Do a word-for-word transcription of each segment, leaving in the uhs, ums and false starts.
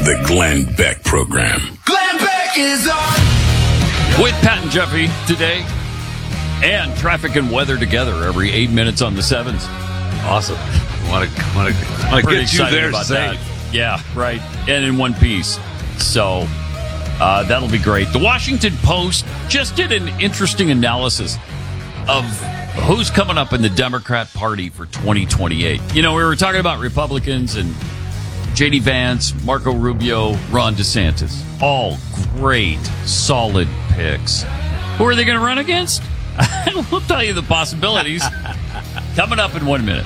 The Glenn Beck Program. Glenn Beck is on! With Pat and Jeffy today, and traffic and weather together every eight minutes on the sevens. Awesome. Want to want to want to get you there about safe. that. Yeah, right. And in one piece. So uh, that'll be great. The Washington Post just did an interesting analysis of who's coming up in the Democrat Party for twenty twenty-eight. You know, we were talking about Republicans and J D Vance, Marco Rubio, Ron DeSantis. All great, solid picks. Who are they going to run against? We'll tell you the possibilities coming up in one minute.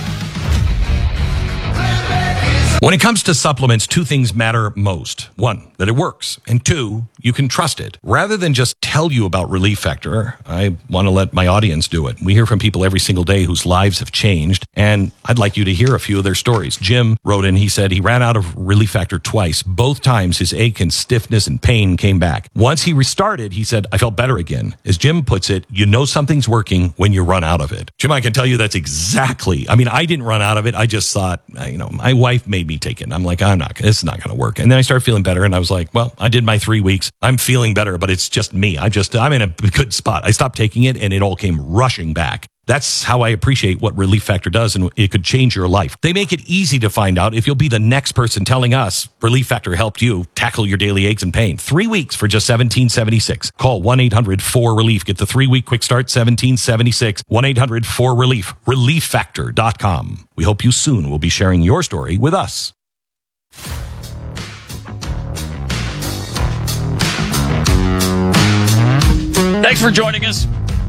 When it comes to supplements, two things matter most. One, that it works. And two, you can trust it. Rather than just tell you about Relief Factor, I want to let my audience do it. We hear from people every single day whose lives have changed, and I'd like you to hear a few of their stories. Jim wrote in, he said he ran out of Relief Factor twice. Both times his ache and stiffness and pain came back. Once he restarted, he said, I felt better again. As Jim puts it, you know something's working when you run out of it. Jim, I can tell you that's exactly, I mean, I didn't run out of it. I just thought, you know, my wife made me take it. I'm like, I'm not, it's not going to work. And then I started feeling better, and I was like, well, I did my three weeks. I'm feeling better, but it's just me. I just, I'm in a good spot. I stopped taking it, and it all came rushing back. That's how I appreciate what Relief Factor does, and it could change your life. They make it easy to find out if you'll be the next person telling us Relief Factor helped you tackle your daily aches and pain. Three weeks for just seventeen seventy-six. Call one eight hundred four relief. Get the three-week quick start, seventeen seventy-six. one eight hundred four relief. relief factor dot com. We hope you soon will be sharing your story with us. Thanks for joining us.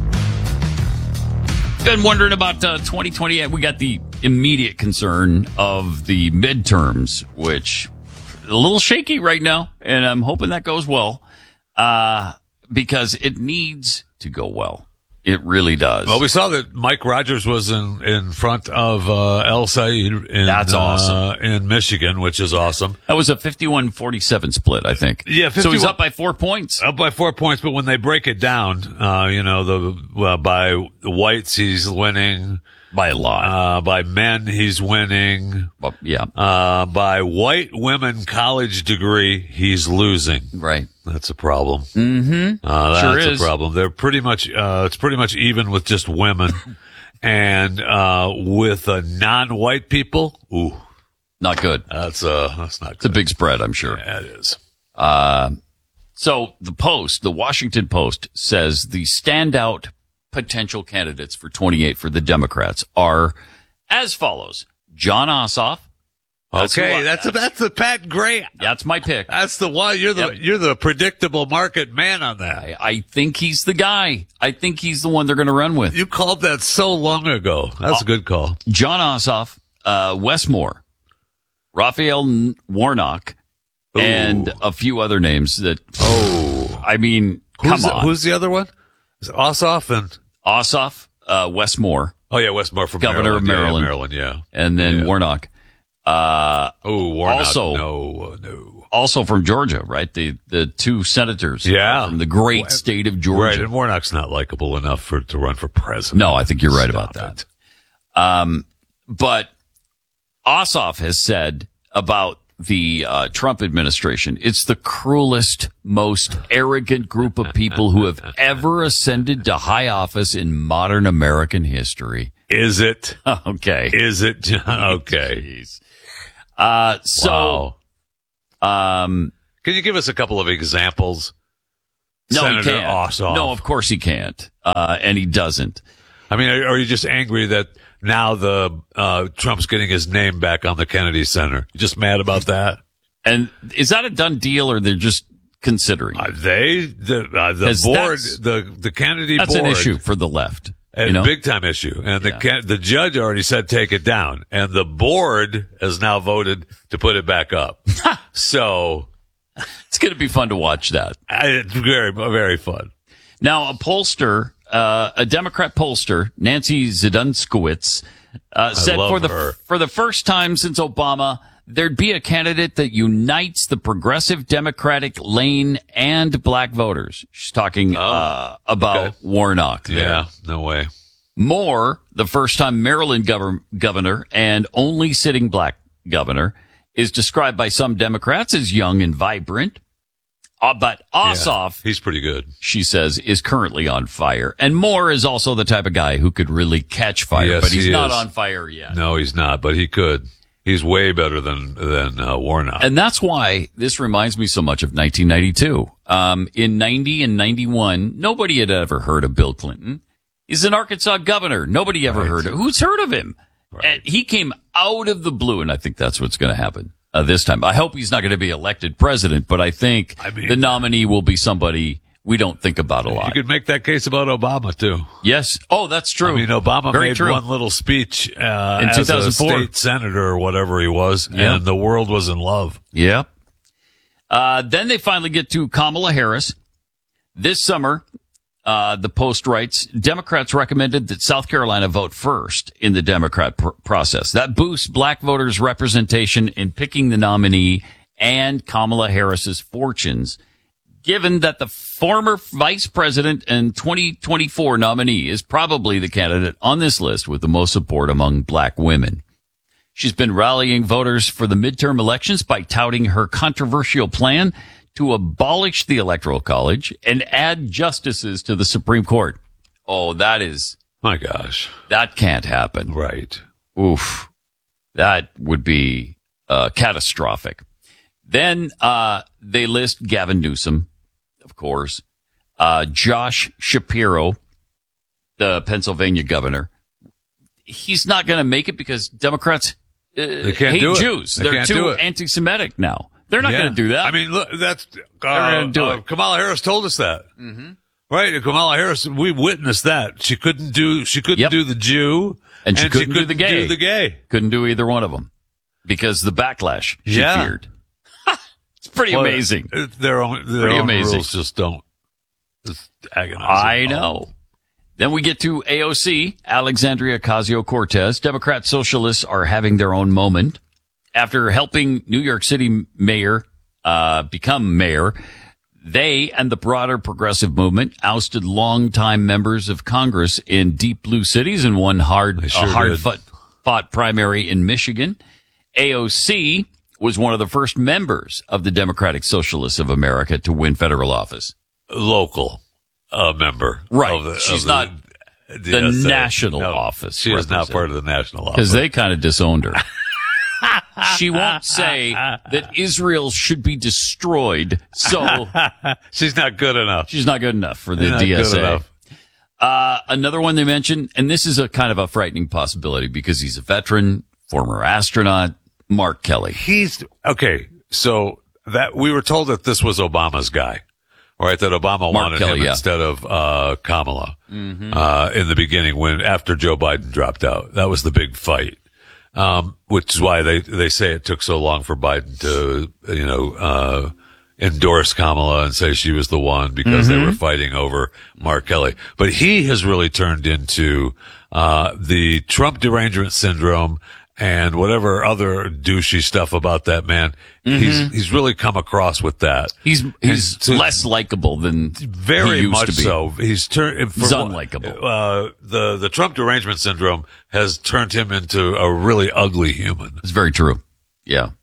Been wondering about uh, twenty twenty-eight. We got the immediate concern of the midterms, which is a little shaky right now, and I'm hoping that goes well uh, because it needs to go well. It really does. Well, we saw that Mike Rogers was in, in front of uh, El Said in, That's awesome. uh, in Michigan, which is awesome. That was a fifty-one forty-seven split, I think. Yeah, so he's fifty-one up by four points. Up by four points, but when they break it down, uh, you know, the uh, by the whites he's winning. By a lot. Uh, by men he's winning. Well, yeah. Uh, by white women college degree he's losing. Right. That's a problem. Mm-hmm. Uh, sure that's is. a problem. They're pretty much, uh, it's pretty much even with just women. and, uh, with, uh, non-white people, ooh. Not good. That's, uh, that's not good. It's a big spread, I'm sure. Yeah, it is. Uh, so the Post, the Washington Post says the standout potential candidates for twenty-eight for the Democrats are as follows. John Ossoff. That's okay. I, that's, a, that's the Pat Gray. That's my pick. That's the one. You're the, yep. you're the predictable market man on that. I, I think he's the guy. I think he's the one they're going to run with. You called that so long ago. That's uh, a good call. John Ossoff, uh, Wes Moore, Raphael Warnock, Ooh. and a few other names that, oh, I mean, who's come the, on. Who's the other one? Is it Ossoff and Ossoff, uh, Wes Moore. Oh yeah, Wes Moore from Governor Maryland. of Maryland. Yeah, Maryland, yeah. And then yeah. Warnock. Uh, oh, Warnock. Also, no, no. Also from Georgia, right? The, the two senators. Yeah. From the great well, state of Georgia. Right. And Warnock's not likable enough for, to run for president. No, I think you're right Stop about it. that. Um, but Ossoff has said about the uh, Trump administration, it's the cruelest, most arrogant group of people who have ever ascended to high office in modern American history. Is it? Okay. Is it? Okay. Jeez. Uh, so, wow. um, can you give us a couple of examples? No, Senator he can't. Ossoff. No, of course he can't. Uh, and he doesn't. I mean, are, are you just angry that now the uh Trump's getting his name back on the Kennedy Center? You just mad about that? And is that a done deal, or they're just considering? Uh, they the uh, the board the the Kennedy that's board. That's an issue for the left. A you know? big time issue, and the yeah. the judge already said take it down, and the board has now voted to put it back up. So it's going to be fun to watch that. It's very very fun. Now, a pollster. Uh, a Democrat pollster, Nancy Zidunskowitz, uh, said for the her. for the first time since Obama, there'd be a candidate that unites the progressive Democratic lane and black voters. She's talking oh, uh, about okay. Warnock. There. Yeah, no way. Moore, the first time Maryland gov- governor and only sitting black governor, is described by some Democrats as young and vibrant. Uh, but Ossoff, yeah, he's pretty good. She says, is currently on fire. And Moore is also the type of guy who could really catch fire, yes, but he's he not is. on fire yet. No, he's not, but he could. He's way better than than uh, Warnock. And that's why this reminds me so much of nineteen ninety-two. Um, in ninety and ninety-one, nobody had ever heard of Bill Clinton. He's an Arkansas governor. Nobody ever Right. heard of Who's heard of him? Right. And he came out of the blue, and I think that's what's going to happen uh, this time. I hope he's not going to be elected president, but I think I mean, the nominee will be somebody we don't think about a lot. You could make that case about Obama, too. Yes. Oh, that's true. I mean, Obama Very made true. one little speech uh, In as two thousand four. a state senator or whatever he was, Yeah. and the world was in love. Yeah. Uh, then they finally get to Kamala Harris. This summer, uh, the Post writes, Democrats recommended that South Carolina vote first in the Democrat pr- process. That boosts black voters' representation in picking the nominee and Kamala Harris's fortunes, given that the former vice president and twenty twenty-four nominee is probably the candidate on this list with the most support among black women. She's been rallying voters for the midterm elections by touting her controversial plan to abolish the Electoral College and add justices to the Supreme Court. Oh, that is, My gosh. that can't happen. Right. Oof. That would be uh, catastrophic. Then uh, they list Gavin Newsom, of course, uh, Josh Shapiro, the Pennsylvania governor. He's not going to make it because Democrats uh, They can't hate do it. Jews. They They're can't too do it. anti-Semitic now. They're not Yeah. going to do that. I mean, look, that's uh, gonna do uh, it. Kamala Harris told us that. Mm-hmm. Right, Kamala Harris. We witnessed that she couldn't do. She couldn't Yep. do the Jew, And she couldn't do the gay. Do the gay. couldn't do either one of them because the backlash she Yeah. feared. It's pretty Well, amazing. uh, Their own, their Pretty own amazing. rules just don't. It's agonizing. I know. Then we get to A O C, Alexandria Ocasio-Cortez. Democrat socialists are having their own moment. After helping New York City mayor uh become mayor, they and the broader progressive movement ousted longtime members of Congress in deep blue cities and won hard, They sure a did. hard-fought fought primary in Michigan. A O C was one of the first members of the Democratic Socialists of America to win federal office. Local uh, member, Right. Of the, She's of not the, the D S A. national No, office She is not representative. part of the national office. Because they kind of disowned her. She won't say that Israel should be destroyed, so She's not good enough. she's not good enough for the Not D good S A. enough. Uh, another one they mentioned, and this is a kind of a frightening possibility because he's a veteran, former astronaut, Mark Kelly. He's okay. So that we were told that this was Obama's guy, right? That Obama wanted Kelly, him yeah. instead of uh, Kamala uh, in the beginning when after Joe Biden dropped out. That was the big fight, um, which is why they they say it took so long for Biden to you know uh, endorse Kamala and say she was the one because they were fighting over Mark Kelly. But he has really turned into uh, the Trump derangement syndrome. And whatever other douchey stuff about that man, he's he's really come across with that. He's he's And so- less likable than Very he used much to be. so. He's turned. He's unlikable. Uh, the the Trump derangement syndrome has turned him into a really ugly human. It's very true. Yeah.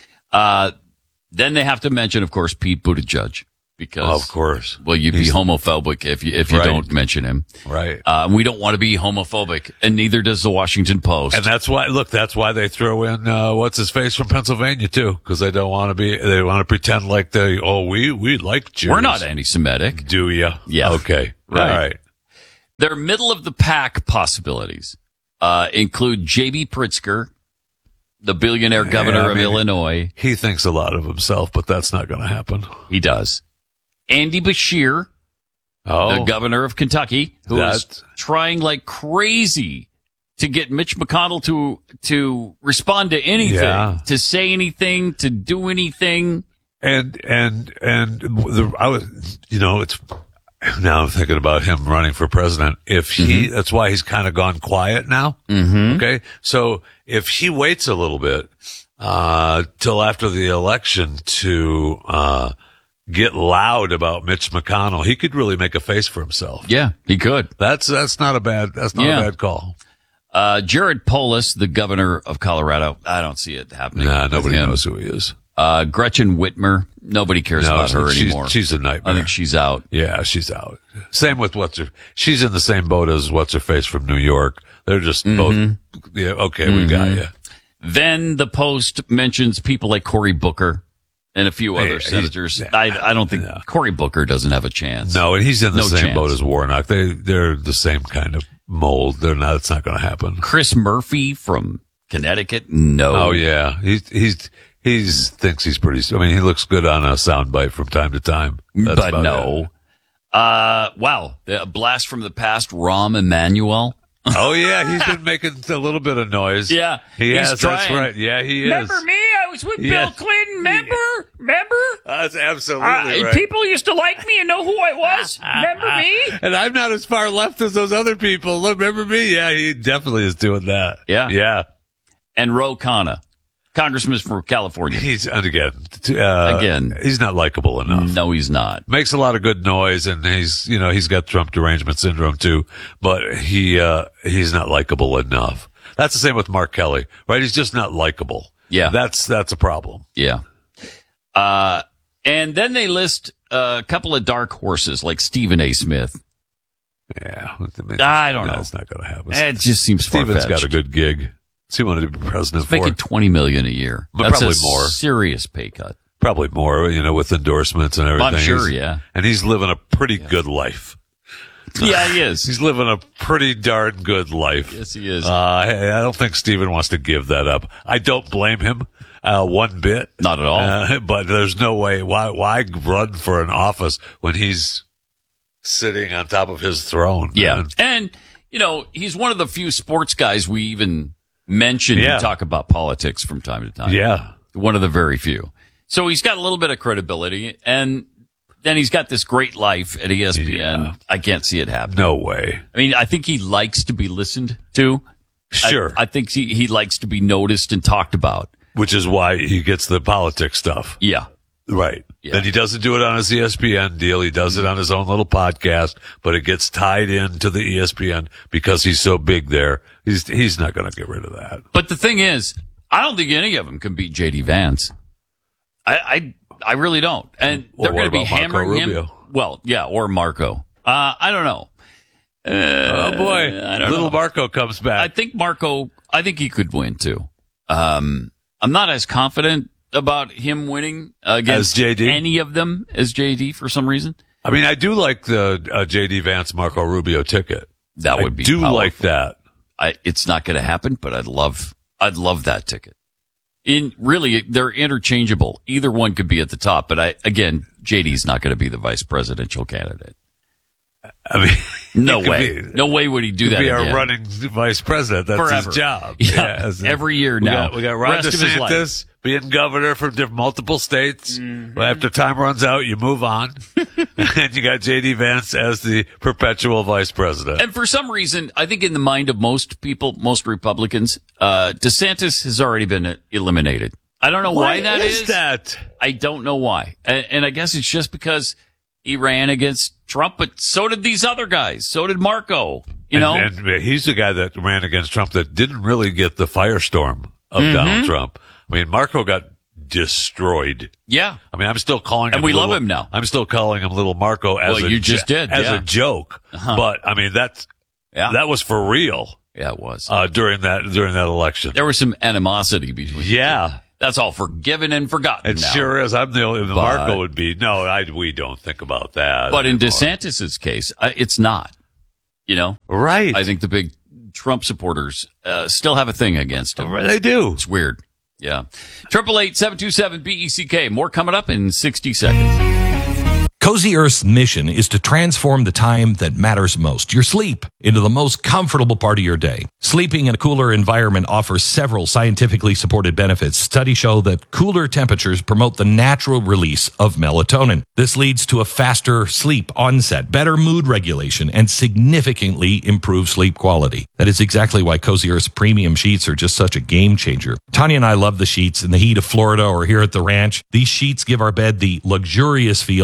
Uh, then they have to mention, of course, Pete Buttigieg because, Of course, well, you'd be homophobic if you if you Right. don't mention him. right. Uh, we don't want to be homophobic, and neither does the Washington Post. And that's why, look, that's why they throw in, uh, what's his face from Pennsylvania too, because they don't want to be, they want to pretend like they, oh, we, we like Jews. We're not anti-Semitic. Do you? Yeah. Okay. Right. All right. Their middle of the pack possibilities uh, include J B. Pritzker, the billionaire governor Yeah, I of mean, Illinois. He thinks a lot of himself, but that's not going to happen. He does. Andy Beshear, Oh, the governor of Kentucky, who is That's- trying like crazy to get Mitch McConnell to to respond to anything, Yeah. to say anything, to do anything. and and and the I was, you know, it's now I'm thinking about him running for president. If he, that's why he's kind of gone quiet now. Mm-hmm. Okay, so if he waits a little bit uh till after the election to uh get loud about Mitch McConnell, he could really make a face for himself. Yeah, he could. That's that's not a bad that's not Yeah. a bad call. Uh, Jared Polis, the governor of Colorado. I don't see it happening. Nah, with nobody him. knows who he is. Uh, Gretchen Whitmer. Nobody cares No, about her she's, anymore. She's a nightmare. I think she's out. Yeah, she's out. Same with what's her. She's in the same boat as what's her face from New York. They're just Mm-hmm. both. Yeah, okay, we got you. Then the Post mentions people like Cory Booker and a few Hey, other he's- senators. I, I don't think No. Cory Booker doesn't have a chance. No, and he's in the No same chance. boat as Warnock. They they're the same kind of mold. They're not. It's not going to happen. Chris Murphy from Connecticut. No. Oh yeah, he's he's he's thinks he's pretty. I mean, he looks good on a soundbite from time to time. That's but about no. it. Uh, wow. A blast from the past. Rahm Emanuel. Oh yeah, he's been making a little bit of noise. Yeah, he he's has. That's trying. right. Yeah, he is. Remember me? I was with Yeah. Bill Clinton. Remember? Remember? That's absolutely Uh, right. People used to like me and know who I was. Remember me? And I'm not as far left as those other people. Look, remember me? Yeah, he definitely is doing that. Yeah. Yeah. And Ro Khanna, congressman from California. He's, and again, uh, Again. he's not likable enough. No, he's not. Makes a lot of good noise, and he's, you know, he's got Trump derangement syndrome too, but he, uh, he's not likable enough. That's the same with Mark Kelly, right? He's just not likable. Yeah. That's, that's a problem. Yeah. Uh, and then they list a couple of dark horses like Stephen A. Smith. Yeah. I don't no, know. It's not going to happen. It just seems Steven's far-fetched. got a good gig. What's he wanted to be president He's making for? twenty million dollars a year. But That's probably a more. serious pay cut. Probably more, you know, with endorsements and everything. I'm sure, He's- yeah. And he's living a pretty good life. Yeah, he is. He's living a pretty darn good life. Yes, he is. Uh, hey, I don't think Steven wants to give that up. I don't blame him uh, one bit. Not at all. Uh, but there's no way. Why? Why run for an office when he's sitting on top of his throne? Yeah. man? And, you know, he's one of the few sports guys we even mention Yeah. and talk about politics from time to time. Yeah. One of the very few. So he's got a little bit of credibility, and then he's got this great life at E S P N. Yeah. I can't see it happening. No way. I mean, I think he likes to be listened to. Sure. I, I think he, he likes to be noticed and talked about. Which is why he gets the politics stuff. Yeah. Right. Yeah. Then he doesn't do it on his E S P N deal. He does it on his own little podcast, but it gets tied into the E S P N because he's so big there. He's, he's not going to get rid of that. But the thing is, I don't think any of them can beat J D Vance. I, I, I really don't. And Well, they're going to what be about Marco hammering him. Rubio? Well, yeah, or Marco. Uh, I don't know. Uh, Oh boy. I don't Little know. Marco comes I back. think Marco, I think he could win too. Um, I'm not as confident about him winning against As J D? any of them as J D for some reason. I mean, I do like the uh, J D Vance Marco Rubio ticket. That would I be do powerful. like that. I, it's not going to happen, but I'd love, I'd love that ticket. In really, they're interchangeable. Either one could be at the top, but I, again, J D's not going to be the vice presidential candidate. I mean, No he could way. be- No way would he do He'd that be again. our running vice president. That's Forever. his job. Yeah, that's it. every year we now. Got, we got Ron Rest of his life. DeSantis being governor from diff- multiple states. Mm-hmm. Well, after time runs out, you move on. And you got J D Vance as the perpetual vice president. And for some reason, I think in the mind of most people, most Republicans, uh, DeSantis has already been eliminated. I don't know why, that is. is that? I don't know why. And, and I guess it's just because he ran against Trump, but so did these other guys. So did Marco, you know? And, and he's the guy that ran against Trump that didn't really get the firestorm of Mm-hmm. Donald Trump. I mean, Marco got destroyed. yeah. I mean, I'm still calling him. And we love little- him now. I'm still calling him Little Marco as Well, a you just jo- did, as yeah. Uh-huh. a joke. But I mean, that's Yeah. that was for real Yeah, it was. uh, during that during that election. There was some animosity between the Yeah. two. That's all forgiven and forgotten It now. sure is. I'm the only. But- Marco would be no. I we don't think about that. But in anymore. DeSantis's case, uh, it's not. You know? right? I think the big Trump supporters uh, still have a thing against him. They do. It's weird. Yeah. Triple eight seven two seven B E C K. More coming up in sixty seconds. Cozy Earth's mission is to transform the time that matters most, your sleep, into the most comfortable part of your day. Sleeping in a cooler environment offers several scientifically supported benefits. Studies show that cooler temperatures promote the natural release of melatonin. This leads to a faster sleep onset, better mood regulation, and significantly improved sleep quality. That is exactly why Cozy Earth's premium sheets are just such a game changer. Tanya and I love the sheets in the heat of Florida or here at the ranch. These sheets give our bed the luxurious feel and comfort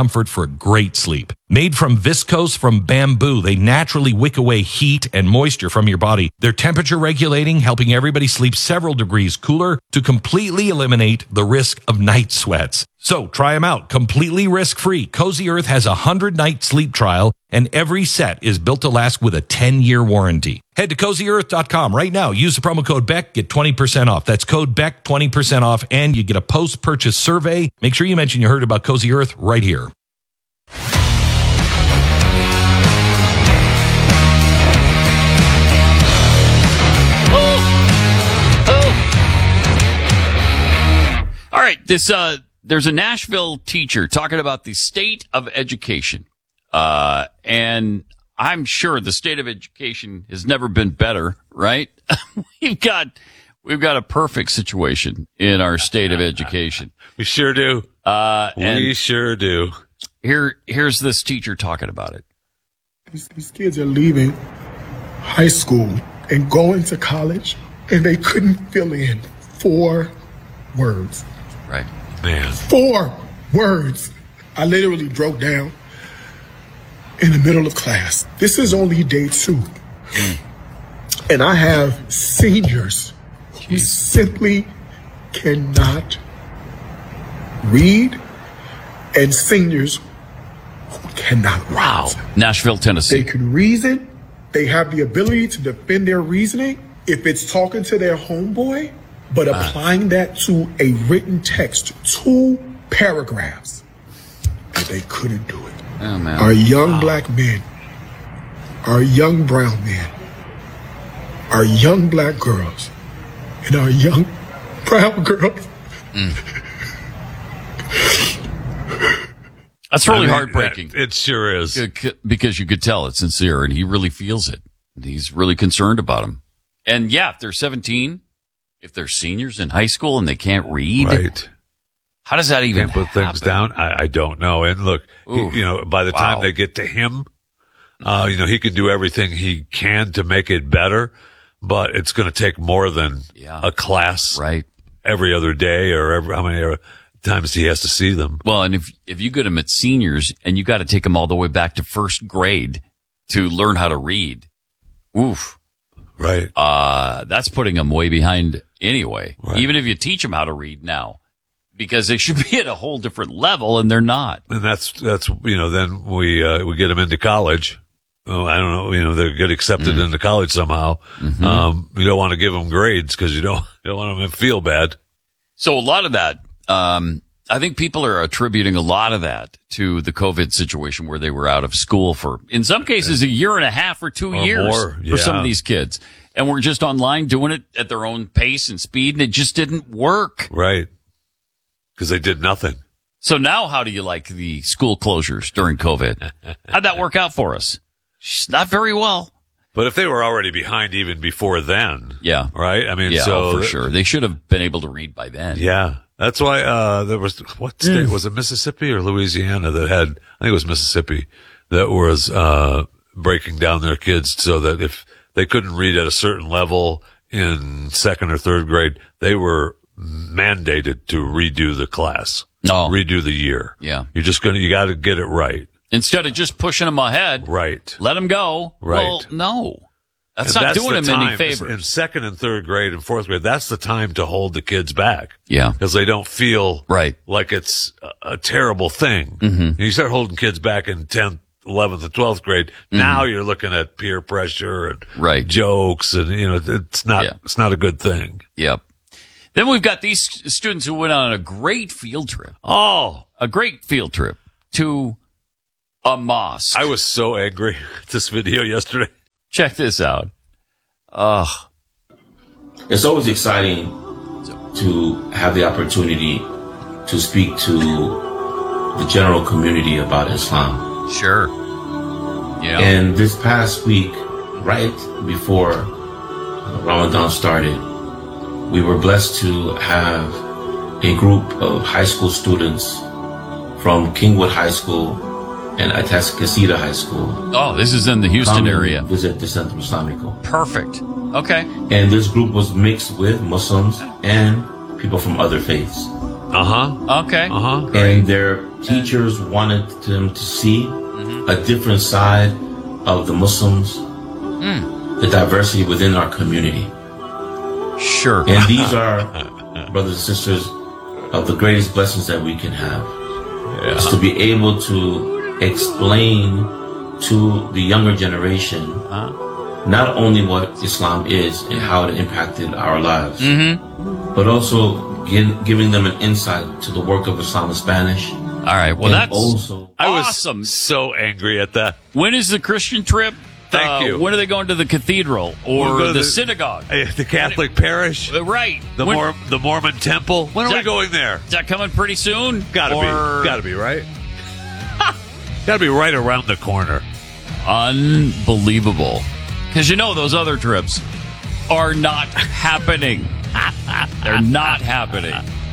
comfort for great sleep. Made from viscose from bamboo, they naturally wick away heat and moisture from your body. They're temperature regulating, helping everybody sleep several degrees cooler to completely eliminate the risk of night sweats. So try them out completely risk-free. Cozy Earth has a one hundred night sleep trial, and every set is built to last with a ten year warranty. Head to cozy earth dot com right now. Use the promo code Beck, get twenty percent off. That's code Beck, twenty percent off, and you get a post-purchase survey. Make sure you mention you heard about Cozy Earth right here. All right, this uh, there's a Nashville teacher talking about the state of education, uh, and I'm sure the state of education has never been better. Right? we've got we've got a perfect situation in our state of education. We sure do. Uh, and we sure do. Here, here's this teacher talking about it. These, these kids are leaving high school and going to college, and they couldn't fill in four words. Right. Man. Four words. I literally broke down in the middle of class. This is only day two. Mm. And I have seniors Jeez. who simply cannot read, and seniors who cannot wow. write. Nashville, Tennessee. They can reason. They have the ability to defend their reasoning if it's talking to their homeboy. But applying that to a written text, two paragraphs, and they couldn't do it. Oh, man. Our young wow. black men, our young brown men, our young black girls, and our young brown girls. Mm. That's really I mean, heartbreaking. It sure is. Because you could tell it's sincere, and he really feels it. He's really concerned about him. And yeah, if they're seventeen... If they're seniors in high school and they can't read, right? How does that even can't put happen? things down? I, I don't know. And look, he, you know, by the wow. time they get to him, uh, you know, he can do everything he can to make it better, but it's going to take more than yeah. a class, right? Every other day or every, how many times he has to see them. Well, and if if you get him at seniors and you got to take them all the way back to first grade to learn how to read, oof. Right. Uh, that's putting them way behind anyway, right. even if you teach them how to read now, because they should be at a whole different level and they're not. And that's, that's, you know, then we, uh, we get them into college. Oh, I don't know, you know, they get accepted mm. into college somehow. Mm-hmm. Um, you don't want to give them grades because you don't, you don't want them to feel bad. So a lot of that, um, I think people are attributing a lot of that to the COVID situation where they were out of school for, in some cases, a year and a half or two or years more, yeah. for some of these kids. And we're just online doing it at their own pace and speed, and it just didn't work. Right. Because they did nothing. So now how do you like the school closures during COVID? How'd that work out for us? Not very well. But if they were already behind even before then. Yeah. Right? I mean, yeah, so. for sure. They should have been able to read by then. Yeah. That's why, uh, there was, what state, mm. was it Mississippi or Louisiana that had, I think it was Mississippi, that was, uh, breaking down their kids so that if they couldn't read at a certain level in second or third grade, they were mandated to redo the class. Oh. Redo the year. Yeah. You're just gonna, you gotta get it right. Instead of just pushing them ahead. Right. Let them go. Right. Well, no. That's and not that's doing the them time, any favors. In second and third grade and fourth grade, that's the time to hold the kids back. Yeah. Because they don't feel right. like it's a, a terrible thing. Mm-hmm. You start holding kids back in tenth, eleventh, and twelfth grade. Mm-hmm. Now you're looking at peer pressure and right. jokes, and you know it's not yeah. it's not a good thing. Yep. Then we've got these students who went on a great field trip. Oh, a great field trip to a mosque. I was so angry at this video yesterday. Check this out. Ugh. It's always exciting to have the opportunity to speak to the general community about Islam. Sure. Yeah. And this past week, right before Ramadan started, we were blessed to have a group of high school students from Kingwood High School and Atascocita High School. Oh, this is in the Houston area. Visit the Centro Islamico. Perfect. Okay. And this group was mixed with Muslims and people from other faiths. Uh-huh. Okay. Uh-huh. And their teachers wanted them to see a different side of the Muslims, the diversity within our community. Sure. And these are, brothers and sisters, of the greatest blessings that we can have. Yeah. Is to be able to explain to the younger generation not only what Islam is and how it impacted our lives, but also give, giving them an insight to the work of Islam in Spanish. All right. Well, and that's also I was awesome. so angry at that. When is the Christian trip? Thank Uh, you. When are they going to the cathedral or We'll go to the, the- synagogue? Uh, The Catholic parish, Uh, right. the When- Mor- the Mormon temple. When are we Zach- going there? Is that coming pretty soon? Gotta Or- be. Gotta be, right? Gotta be right around the corner. Unbelievable. Because you know those other trips are not happening. They're not happening.